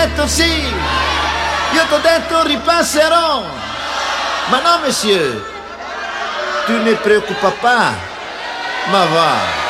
detto sì, io t'ho detto ripasserò. Ma no, monsieur, tu ne préoccupes pas. Ma va.